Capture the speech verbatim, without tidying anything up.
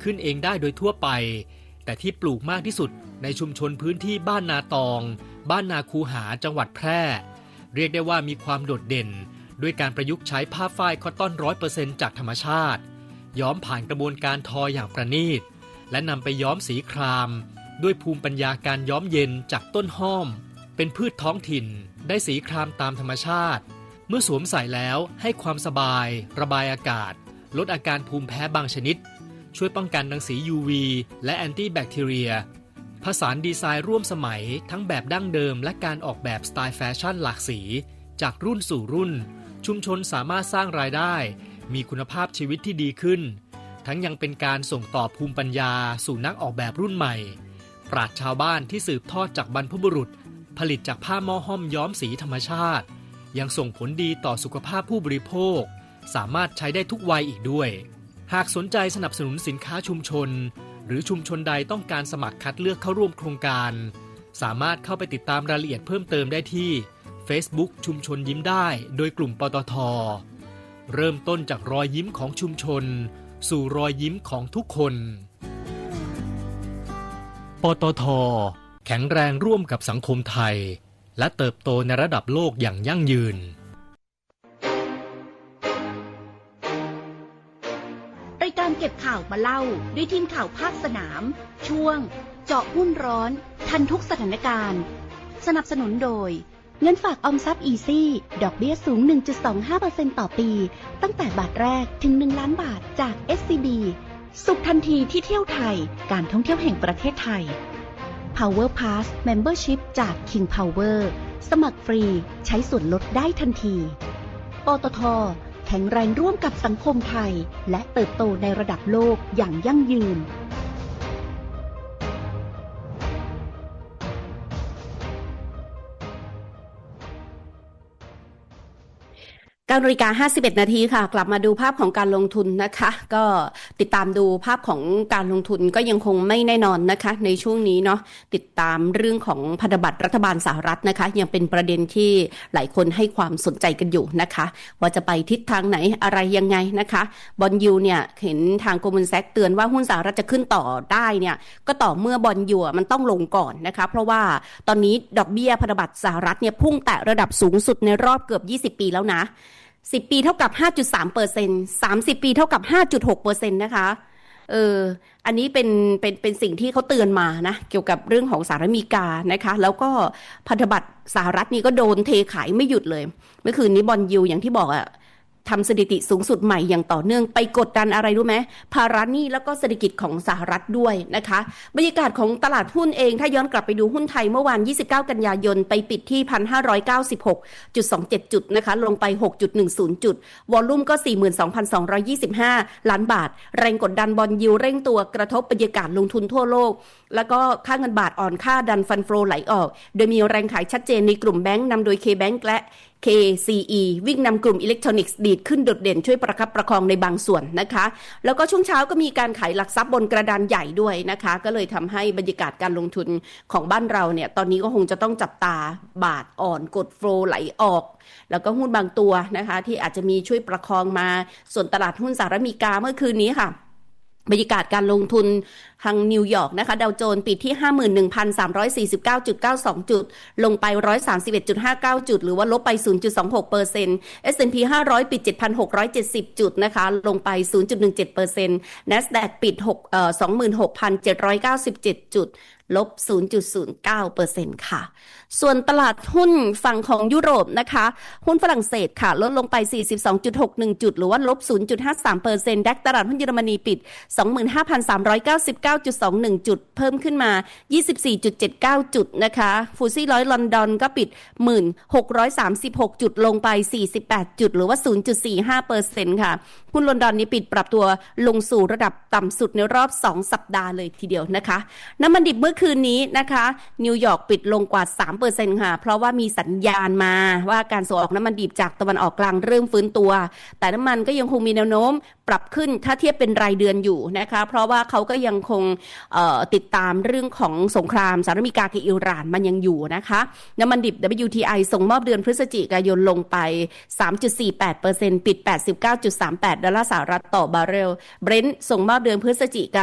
ขึ้นเองได้โดยทั่วไปแต่ที่ปลูกมากที่สุดในชุมชนพื้นที่บ้านนาตองบ้านนาคูหาจังหวัดแพร่เรียกได้ว่ามีความโดดเด่นด้วยการประยุกต์ใช้ผ้าฝ้ายคอตตอน ร้อยเปอร์เซ็นต์ จากธรรมชาติย้อมผ่านกระบวนการทออย่างประณีตและนำไปย้อมสีครามด้วยภูมิปัญญาการย้อมเย็นจากต้นห้อมเป็นพืชท้องถิ่นได้สีครามตามธรรมชาติเมื่อสวมใส่แล้วให้ความสบายระบายอากาศลดอาการภูมิแพ้บางชนิดช่วยป้องกันรังสี ยู วี และแอนตี้แบคทีเรียผสานดีไซน์ร่วมสมัยทั้งแบบดั้งเดิมและการออกแบบสไตล์แฟชั่นหลากสีจากรุ่นสู่รุ่นชุมชนสามารถสร้างรายได้มีคุณภาพชีวิตที่ดีขึ้นทั้งยังเป็นการส่งต่อภูมิปัญญาสู่นักออกแบบรุ่นใหม่ปราชญ์ชาวบ้านที่สืบทอดจากบรรพบุรุษผลิตจากผ้าหม้อห้อมย้อมสีธรรมชาติยังส่งผลดีต่อสุขภาพผู้บริโภคสามารถใช้ได้ทุกวัยอีกด้วยหากสนใจสนับสนุนสินค้าชุมชนหรือชุมชนใดต้องการสมัครคัดเลือกเข้าร่วมโครงการสามารถเข้าไปติดตามรายละเอียดเพิ่มเติมได้ที่ Facebook ชุมชนยิ้มได้โดยกลุ่มปตท.เริ่มต้นจากรอยยิ้มของชุมชนสู่รอยยิ้มของทุกคนปตท.แข็งแรงร่วมกับสังคมไทยและเติบโตในระดับโลกอย่างยั่งยืนรายการเก็บข่าวมาเล่าด้วยทีมข่าวภาคสนามช่วงเจาะหุ้นร้อนทันทุกสถานการณ์สนับสนุนโดยเงินฝากออมทรัพย์อีซี่ดอกเบี้ยสูง หนึ่งจุดสองห้าเปอร์เซ็นต์ ต่อปีตั้งแต่บาทแรกถึงหนึ่งล้านบาทจาก เอส ซี บี สุขทันทีที่เที่ยวไทยการท่องเที่ยวแห่งประเทศไทย Power Pass Membership จาก King Power สมัครฟรีใช้ส่วนลดได้ทันทีปตท.แข็งแรงร่วมกับสังคมไทยและเติบโตในระดับโลกอย่างยั่งยืนเก้านาฬิกาห้าสิบเอ็ดนาทีค่ะกลับมาดูภาพของการลงทุนนะคะก็ติดตามดูภาพของการลงทุนก็ยังคงไม่แน่นอนนะคะในช่วงนี้เนาะติดตามเรื่องของพันธบัตรรัฐบาลสหรัฐนะคะยังเป็นประเด็นที่หลายคนให้ความสนใจกันอยู่นะคะว่าจะไปทิศทางไหนอะไรยังไงนะคะบอนยูเนี่ยเห็นทางโกลแมนแซกเตือนว่าหุ้นสหรัฐจะขึ้นต่อได้เนี่ยก็ต่อเมื่อบอนยูมันต้องลงก่อนนะคะเพราะว่าตอนนี้ดอกเบี้ยพันธบัตรสหรัฐเนี่ยพุ่งแตะระดับสูงสุดในรอบเกือบยี่สิบปีแล้วนะสิบปีเท่ากับ ห้าจุดสามเปอร์เซ็นต์ สามสิบปีเท่ากับ ห้าจุดหกเปอร์เซ็นต์ นะคะเอออันนี้เป็นเป็นเป็นสิ่งที่เขาเตือนมานะเกี่ยวกับเรื่องของสหรัฐอเมริกานะคะแล้วก็พันธบัตรสหรัฐนี่ก็โดนเทขายไม่หยุดเลยเมื่อคืนนี้บอนยิลด์อย่างที่บอกอะทำสถิติสูงสุดใหม่อย่างต่อเนื่องไปกดดันอะไรรู้ไหมภาระหนี้แล้วก็เศรษฐกิจของสหรัฐด้วยนะคะบรรยากาศของตลาดหุ้นเองถ้าย้อนกลับไปดูหุ้นไทยเมื่อวานยี่สิบเก้ากันยายนไปปิดที่ หนึ่งพันห้าร้อยเก้าสิบหกจุดสองเจ็ด จุดนะคะลงไป หกจุดหนึ่งศูนย์ จุดวอลลุ่มก็ สี่หมื่นสองพันสองร้อยยี่สิบห้า ล้านบาทแรงกดดันบอนยิลด์เร่งตัวกระทบบรรยากาศลงทุนทั่วโลกแล้วก็ค่าเงินบาทอ่อนค่าดันฟันโฟลไหลออกโดยมีแรงขายชัดเจนในกลุ่มแบงก์นำโดย K-Bank และเค ซี อี วิ่งนำกลุ่มอิเล็กทรอนิกส์ดีดขึ้นโดดเด่นช่วยประคับประคองในบางส่วนนะคะแล้วก็ช่วงเช้าก็มีการขายหลักทรัพย์บนกระดานใหญ่ด้วยนะคะก็เลยทำให้บรรยากาศการลงทุนของบ้านเราเนี่ยตอนนี้ก็คงจะต้องจับตาบาทอ่อนกดโฟลไหลออกแล้วก็หุ้นบางตัวนะคะที่อาจจะมีช่วยประคองมาส่วนตลาดหุ้นสหรัฐอเมริกาเมื่อคืนนี้ค่ะบรรยากาศการลงทุนทางนิวยอร์กนะคะดาวโจนส์ปิดที่ ห้าหมื่นหนึ่งพันสามร้อยสี่สิบเก้าจุดเก้าสอง จุดลงไป หนึ่งร้อยสามสิบเอ็ดจุดห้าเก้า จุดหรือว่าลบไป ศูนย์จุดสองหกเปอร์เซ็นต์ เอส แอนด์ พี ห้าร้อยปิด เจ็ดพันหกร้อยเจ็ดสิบ จุดนะคะลงไป ศูนย์จุดหนึ่งเจ็ดเปอร์เซ็นต์ NASDAQ ปิด6เอ่อ สองหมื่นหกพันเจ็ดร้อยเก้าสิบเจ็ด จุดลบ ศูนย์จุดศูนย์เก้าเปอร์เซ็นต์ ค่ะส่วนตลาดหุ้นฝั่งของยุโรปนะคะหุ้นฝรั่งเศสค่ะลดลงไป สี่สิบสองจุดหกหนึ่ง จุดหรือว่าลบ ศูนย์จุดห้าสามเปอร์เซ็นต์ ดัคตลาดหุ้นเยอรมนีปิด สองหมื่นห้าพันสามร้อยเก้าสิบเก้าจุดสองหนึ่ง จุดเพิ่มขึ้นมา ยี่สิบสี่จุดเจ็ดเก้า จุดนะคะฟุตซี่ร้อยลอนดอนก็ปิด หนึ่งหมื่นหกร้อยสามสิบหก จุดลงไป สี่สิบแปด จุดหรือว่า ศูนย์จุดสี่ห้าเปอร์เซ็นต์ ค่ะหุ้นลอนดอนนี้ปิดปรับตัวลงสู่ระดับต่ำสุดในรอบสองสัปดาห์เลยทีเดียวนะคะน้ำมันดิบเมื่อคืนนี้นะคะนิวยอร์กปิดลงกว่า สามเปอร์เซ็นต์ ค่ะเพราะว่ามีสัญญาณมาว่าการส่งออกน้ำมันดิบจากตะวันออกกลางเริ่มฟื้นตัวแต่น้ำมันก็ยังคงมีแนวโน้มปรับขึ้นถ้าเทียบเป็นรายเดือนอยู่นะคะเพราะว่าเขาก็ยังคงเอ่อติดตามเรื่องของสงครามสหรัฐอเมริกากับอิหร่านมันยังอยู่นะคะน้ำมันดิบ ดับเบิลยู ที ไอ ส่งมอบเดือนพฤศจิกายนลงไป สามจุดสี่แปดเปอร์เซ็นต์ ปิด แปดสิบเก้าจุดสามแปด ดอลลาร์สหรัฐต่อบาร์เรล Brent ส่งมอบเดือนพฤศจิก